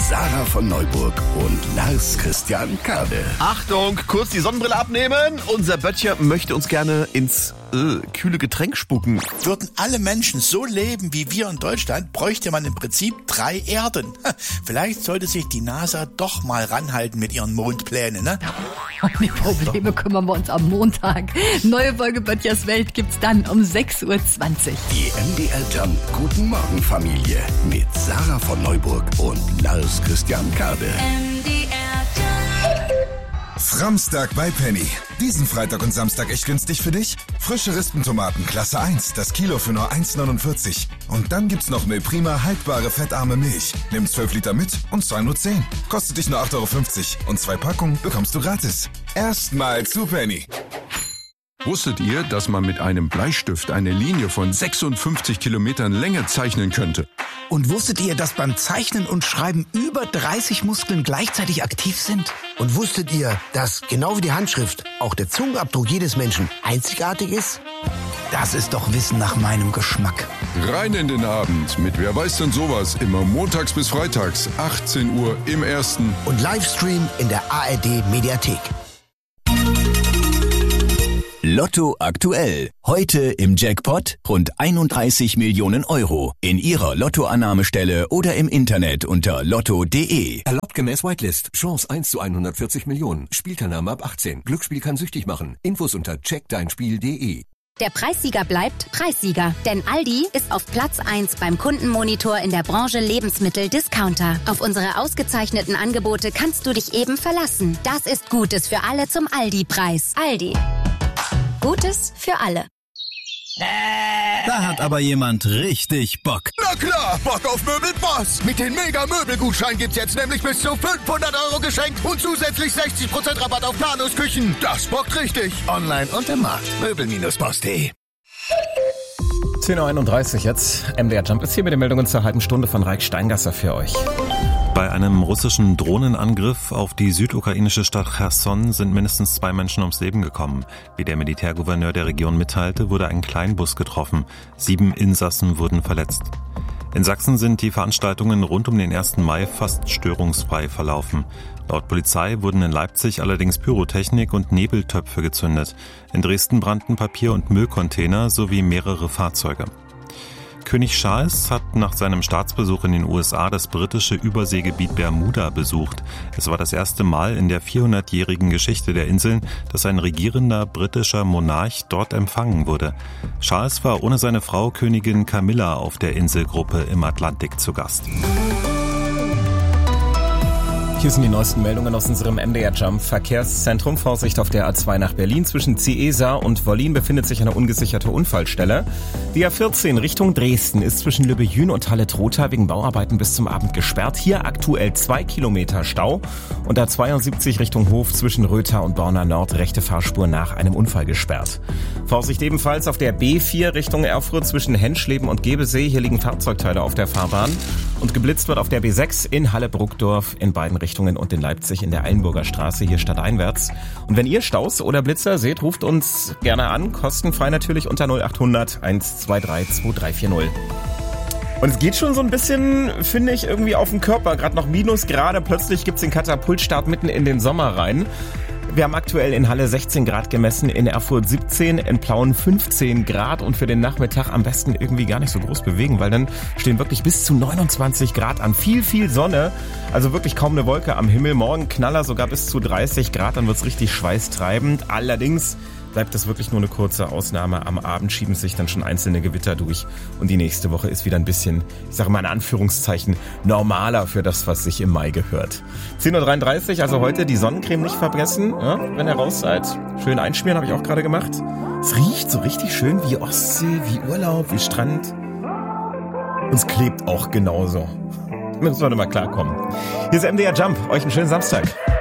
Sarah von Neuburg und Lars Christian Kade. Achtung, kurz die Sonnenbrille abnehmen. Unser Böttcher möchte uns gerne ins kühle Getränk spucken. Würden alle Menschen so leben wie wir in Deutschland, bräuchte man im Prinzip 3 Erden. Vielleicht sollte sich die NASA doch mal ranhalten mit ihren Mondplänen, ne? Um die Probleme kümmern wir uns am Montag. Neue Folge Böttchers Welt gibt's dann um 6.20 Uhr. Die MDR Jump Guten Morgen Familie mit Sarah von Neuburg und Lars Christian Kade. Framstag bei Penny. Diesen Freitag und Samstag echt günstig für dich? Frische Rispentomaten Klasse 1, das Kilo für nur 1,49. Und dann gibt's noch Milprima haltbare fettarme Milch. Nimm 12 Liter mit und zahl nur 10. Kostet dich nur 8,50 Euro. Und 2 Packungen bekommst du gratis. Erstmal zu Penny. Wusstet ihr, dass man mit einem Bleistift eine Linie von 56 Kilometern Länge zeichnen könnte? Und wusstet ihr, dass beim Zeichnen und Schreiben über 30 Muskeln gleichzeitig aktiv sind? Und wusstet ihr, dass genau wie die Handschrift auch der Zungenabdruck jedes Menschen einzigartig ist? Das ist doch Wissen nach meinem Geschmack. Rein in den Abend mit Wer weiß denn sowas? Immer montags bis freitags, 18 Uhr im Ersten. Und Livestream in der ARD Mediathek. Lotto aktuell. Heute im Jackpot rund 31 Millionen Euro. In Ihrer Lottoannahmestelle oder im Internet unter lotto.de. Erlaubt gemäß Whitelist. Chance 1 zu 140 Millionen. Spielteilnahme ab 18. Glücksspiel kann süchtig machen. Infos unter checkdeinspiel.de. Der Preissieger bleibt Preissieger, denn Aldi ist auf Platz 1 beim Kundenmonitor in der Branche Lebensmittel-Discounter. Auf unsere ausgezeichneten Angebote kannst du dich eben verlassen. Das ist Gutes für alle zum Aldi-Preis. Aldi. Gutes für alle. Da hat aber jemand richtig Bock. Na klar, Bock auf Möbelboss. Mit den Mega-Möbelgutschein gibt's jetzt nämlich bis zu 500 Euro geschenkt und zusätzlich 60% Rabatt auf Planungsküchen. Das bockt richtig. Online und im Markt. Möbel-boss.de. 10.31 Uhr jetzt. MDR Jump ist hier mit den Meldungen zur halben Stunde von Raik Steingasser für euch. Bei einem russischen Drohnenangriff auf die südukrainische Stadt Cherson sind mindestens 2 Menschen ums Leben gekommen. Wie der Militärgouverneur der Region mitteilte, wurde ein Kleinbus getroffen. 7 Insassen wurden verletzt. In Sachsen sind die Veranstaltungen rund um den 1. Mai fast störungsfrei verlaufen. Laut Polizei wurden in Leipzig allerdings Pyrotechnik und Nebeltöpfe gezündet. In Dresden brannten Papier- und Müllcontainer sowie mehrere Fahrzeuge. König Charles hat nach seinem Staatsbesuch in den USA das britische Überseegebiet Bermuda besucht. Es war das erste Mal in der 400-jährigen Geschichte der Inseln, dass ein regierender britischer Monarch dort empfangen wurde. Charles war ohne seine Frau Königin Camilla auf der Inselgruppe im Atlantik zu Gast. Hier sind die neuesten Meldungen aus unserem MDR Jump Verkehrszentrum. Vorsicht auf der A2 nach Berlin. Zwischen Ciesa und Wollin befindet sich eine ungesicherte Unfallstelle. Die A14 Richtung Dresden ist zwischen Lübbejün und Halle-Trotha wegen Bauarbeiten bis zum Abend gesperrt. Hier aktuell 2 Kilometer Stau. Und A72 Richtung Hof zwischen Rötha und Borna Nord rechte Fahrspur nach einem Unfall gesperrt. Vorsicht ebenfalls auf der B4 Richtung Erfurt zwischen Henschleben und Gebesee. Hier liegen Fahrzeugteile auf der Fahrbahn. Und geblitzt wird auf der B6 in Halle-Bruckdorf in beiden Richtungen und in Leipzig in der Eilenburger Straße, hier stadteinwärts. Und wenn ihr Staus oder Blitzer seht, ruft uns gerne an, kostenfrei natürlich unter 0800 123 2340. Und es geht schon so ein bisschen, finde ich, irgendwie auf den Körper. Gerade noch Minusgrade, plötzlich gibt's den Katapultstart mitten in den Sommer rein. Wir haben aktuell in Halle 16 Grad gemessen, in Erfurt 17, in Plauen 15 Grad und für den Nachmittag am besten irgendwie gar nicht so groß bewegen, weil dann stehen wirklich bis zu 29 Grad an. Viel Sonne, also wirklich kaum eine Wolke am Himmel. Morgen Knaller, sogar bis zu 30 Grad, dann wird's richtig schweißtreibend. Allerdings bleibt das wirklich nur eine kurze Ausnahme. Am Abend schieben sich dann schon einzelne Gewitter durch und die nächste Woche ist wieder ein bisschen, ich sage mal in Anführungszeichen, normaler für das, was sich im Mai gehört. 10.33 Uhr, also heute die Sonnencreme nicht vergessen, ja, wenn ihr raus seid. Schön einschmieren, habe ich auch gerade gemacht. Es riecht so richtig schön wie Ostsee, wie Urlaub, wie Strand. Und es klebt auch genauso. Da müssen wir mal klarkommen. Hier ist MDR Jump, euch einen schönen Samstag.